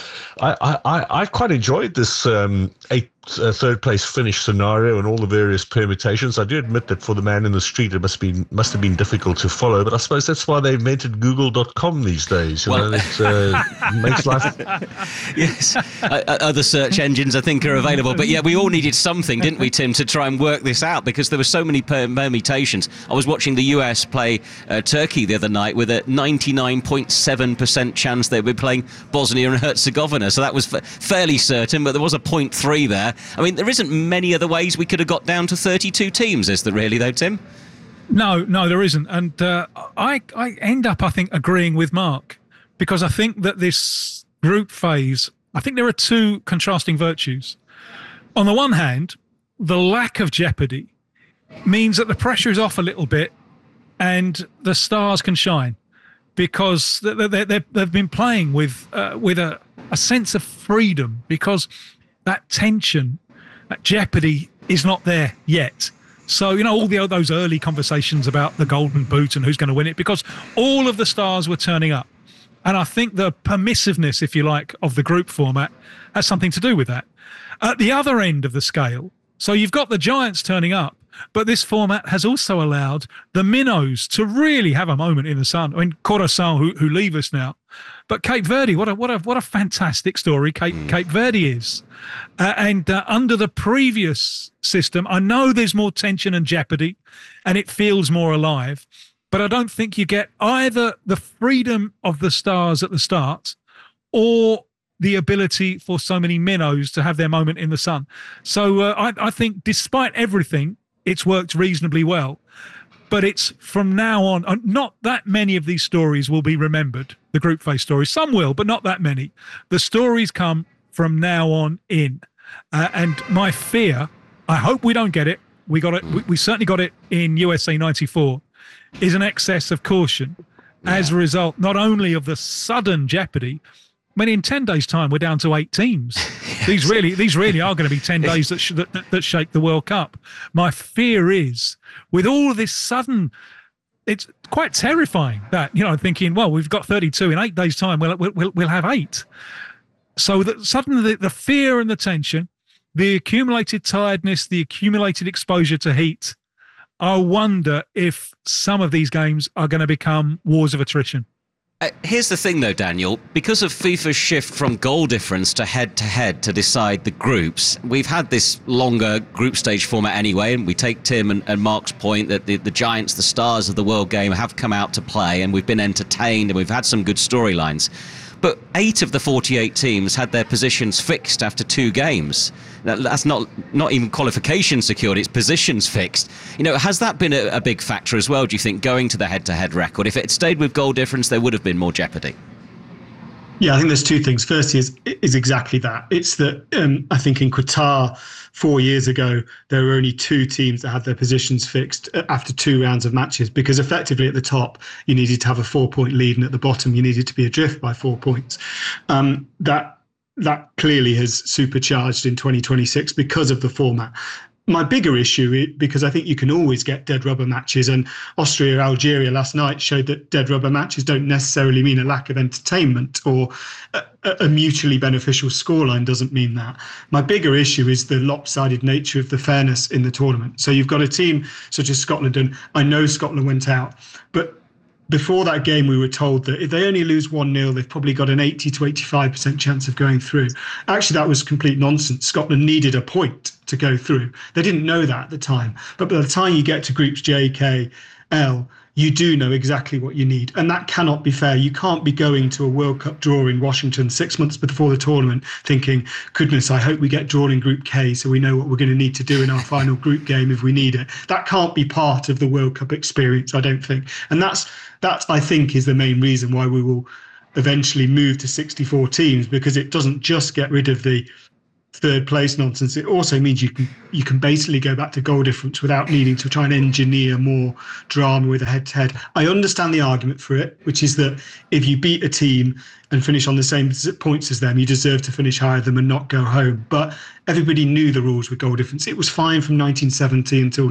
I quite enjoyed this third place finish scenario and all the various permutations. I do admit that for the man in the street, it must have been difficult to follow, but I suppose that's why they invented Google.com these days. It makes life. Yes, other search engines I think are available, but yeah, we all needed something, didn't we, Tim, to try and work this out, because there were so many permutations. I was watching the US play Turkey the other night with a 99.7% chance they were playing Bosnia and Herzegovina, so that was fairly certain, but there was a 0.3 there. I mean, there isn't many other ways we could have got down to 32 teams, is there really, though, Tim? No, there isn't. And I end up, I think, agreeing with Mark, because I think that this group phase, I think there are two contrasting virtues. On the one hand, the lack of jeopardy means that the pressure is off a little bit and the stars can shine, because they've been playing with a sense of freedom, because that tension, that jeopardy is not there yet. So, all those early conversations about the golden boot and who's going to win it, because all of the stars were turning up. And I think the permissiveness, if you like, of the group format has something to do with that. At the other end of the scale, so you've got the giants turning up, but this format has also allowed the minnows to really have a moment in the sun. I mean, Curaçao, who leave us now, but Cape Verde, what a fantastic story Cape Verde is. And under the previous system, I know there's more tension and jeopardy, and it feels more alive. But I don't think you get either the freedom of the stars at the start, or the ability for so many minnows to have their moment in the sun. So I think, despite everything, it's worked reasonably well. But it's from now on, not that many of these stories will be remembered, the group phase stories. Some will, but not that many. The stories come from now on in. And my fear, I hope we don't get it. We got it. We certainly got it in USA 94, is an excess of caution as a result, not only of the sudden jeopardy. I mean, in 10 days' time, we're down to 8 teams. These really are going to be 10 days that shake the World Cup. My fear is, with all of this sudden, it's quite terrifying that, thinking, well, we've got 32 in 8 days' time. We'll have 8. So that suddenly the fear and the tension, the accumulated tiredness, the accumulated exposure to heat, I wonder if some of these games are going to become wars of attrition. Here's the thing, though, Daniel. Because of FIFA's shift from goal difference to head-to-head to decide the groups, we've had this longer group stage format anyway, and we take Tim and Mark's point that the giants, the stars of the world game, have come out to play, and we've been entertained, and we've had some good storylines. But 8 of the 48 teams had their positions fixed after 2 games. That's not even qualification secured, it's positions fixed. Has that been a big factor as well, do you think, going to the head-to-head record? If it had stayed with goal difference, there would have been more jeopardy. Yeah, I think there's 2 things. First is exactly that. It's that I think in Qatar 4 years ago, there were only 2 teams that had their positions fixed after 2 rounds of matches, because effectively at the top, you needed to have a 4-point lead, and at the bottom, you needed to be adrift by 4 points. That clearly has supercharged in 2026 because of the format. My bigger issue, because I think you can always get dead rubber matches, and Austria-Algeria last night showed that dead rubber matches don't necessarily mean a lack of entertainment, or a mutually beneficial scoreline doesn't mean that. My bigger issue is the lopsided nature of the fairness in the tournament. So you've got a team such as Scotland, and I know Scotland went out, but before that game, we were told that if they only lose 1-0, they've probably got an 80 to 85% chance of going through. Actually, that was complete nonsense. Scotland needed a point to go through. They didn't know that at the time. But by the time you get to groups J, K, L, you do know exactly what you need. And that cannot be fair. You can't be going to a World Cup draw in Washington 6 months before the tournament thinking, goodness, I hope we get drawn in Group K so we know what we're going to need to do in our final group game if we need it. That can't be part of the World Cup experience, I don't think. And that, I think, is the main reason why we will eventually move to 64 teams, because it doesn't just get rid of the third place nonsense. It also means you can basically go back to goal difference without needing to try and engineer more drama with a head-to-head. I understand the argument for it, which is that if you beat a team and finish on the same points as them, you deserve to finish higher than them and not go home. But everybody knew the rules with goal difference. It was fine from 1970 until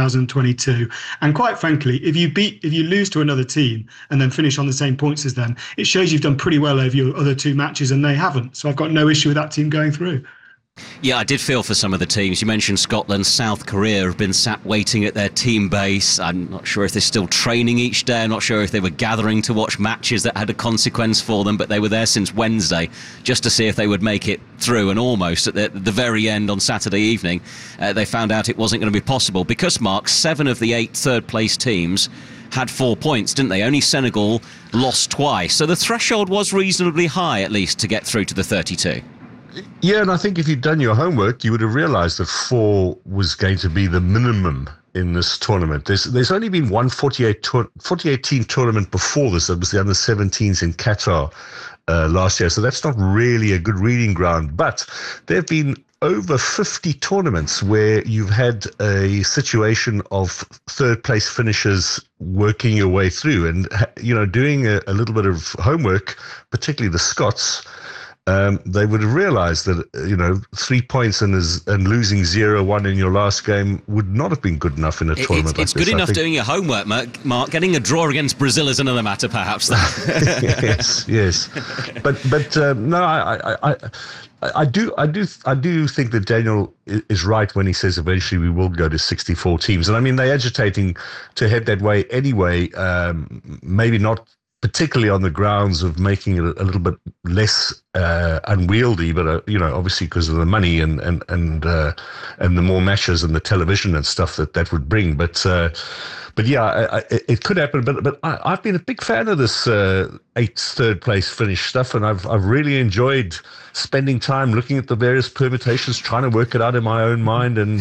2022. And quite frankly, if you lose to another team and then finish on the same points as them, it shows you've done pretty well over your other two matches, and they haven't. So I've got no issue with that team going through. Yeah, I did feel for some of the teams. You mentioned Scotland, South Korea have been sat waiting at their team base. I'm not sure if they're still training each day. I'm not sure if they were gathering to watch matches that had a consequence for them, but they were there since Wednesday just to see if they would make it through. And almost at the very end on Saturday evening, they found out it wasn't going to be possible because, Mark, 7 of the 8 third-place teams had 4 points, didn't they? Only Senegal lost twice. So the threshold was reasonably high, at least, to get through to the 32. Yeah, and I think if you'd done your homework, you would have realised that 4 was going to be the minimum in this tournament. There's only been one 48-team tournament before this. That was the under-17s in Qatar last year. So that's not really a good reading ground. But there have been over 50 tournaments where you've had a situation of third-place finishers working your way through. And, doing a little bit of homework, particularly the Scots, they would have realised that 3 points and losing 0-1 in your last game would not have been good enough in a tournament like this. It's good enough doing your homework, Mark. Getting a draw against Brazil is another matter, perhaps. yes. But no, I do think that Daniel is right when he says eventually we will go to 64 teams, and I mean they're agitating to head that way anyway. Maybe not particularly on the grounds of making it a little bit less unwieldy, but obviously because of the money and the more matches and the television and stuff that would bring. But yeah, it could happen. But I've been a big fan of this 8 third place finish stuff, and I've really enjoyed spending time looking at the various permutations, trying to work it out in my own mind, and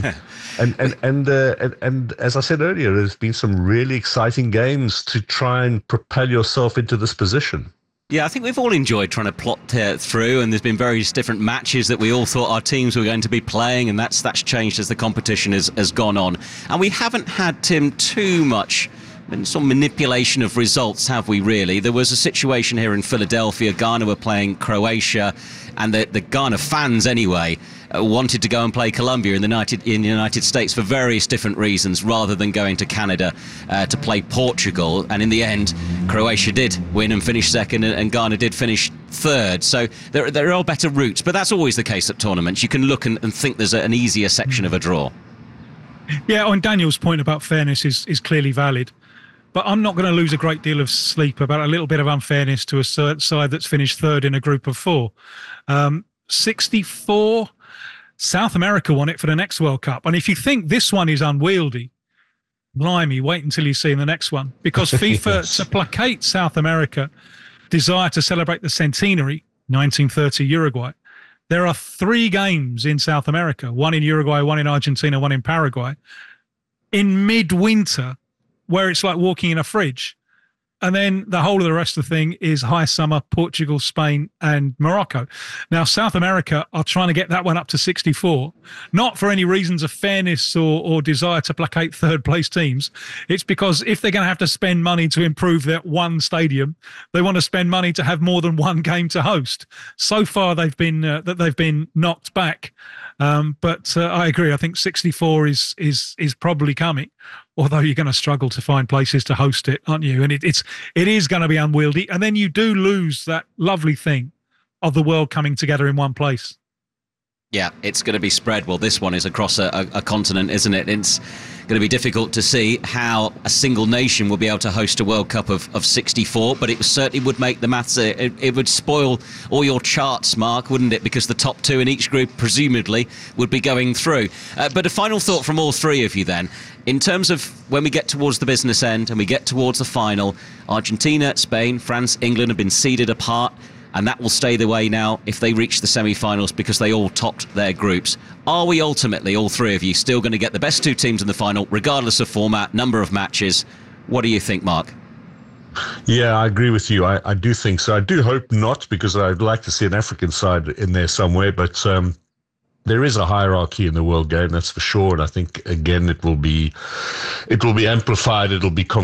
as I said earlier, there's been some really exciting games to try and propel yourself into this position. Yeah, I think we've all enjoyed trying to plot through, and there's been various different matches that we all thought our teams were going to be playing, and that's changed as the competition has gone on. And we haven't had, Tim, too much sort of manipulation of results, have we really? There was a situation here in Philadelphia. Ghana were playing Croatia, and the Ghana fans anyway wanted to go and play Colombia in the United States for various different reasons, rather than going to Canada to play Portugal. And in the end, Croatia did win and finish second, and Ghana did finish third. So there are better routes, but that's always the case at tournaments. You can look and think there's an easier section of a draw. Yeah, on Daniel's point about fairness is clearly valid. But I'm not going to lose a great deal of sleep about a little bit of unfairness to a side that's finished third in a group of 4. 64, South America won it for the next World Cup. And if you think this one is unwieldy, blimey, wait until you see the next one. Because FIFA, to placate South America, desire to celebrate the centenary, 1930 Uruguay, there are 3 games in South America, one in Uruguay, one in Argentina, one in Paraguay, in midwinter, where it's like walking in a fridge. And then the whole of the rest of the thing is high summer, Portugal, Spain, and Morocco. Now, South America are trying to get that one up to 64, not for any reasons of fairness or desire to placate third-place teams. It's because if they're going to have to spend money to improve that one stadium, they want to spend money to have more than one game to host. So far, they've been knocked back. But I agree. I think 64 is probably coming, although you're going to struggle to find places to host it, aren't you? And it is going to be unwieldy. And then you do lose that lovely thing of the world coming together in one place. Yeah, it's going to be spread. Well, this one is across a continent, isn't it? It's going to be difficult to see how a single nation will be able to host a World Cup of 64, but it certainly would make the maths, it would spoil all your charts, Mark, wouldn't it? Because the top two in each group, presumably, would be going through. But a final thought from all three of you then. In terms of when we get towards the business end and we get towards the final, Argentina, Spain, France, England have been seeded apart. And that will stay the way now if they reach the semi-finals because they all topped their groups. Are we ultimately, all three of you, still going to get the best two teams in the final, regardless of format, number of matches? What do you think, Mark? Yeah, I agree with you. I do think so. I do hope not, because I'd like to see an African side in there somewhere. But there is a hierarchy in the world game, that's for sure. And I think, again, it will be amplified. It'll be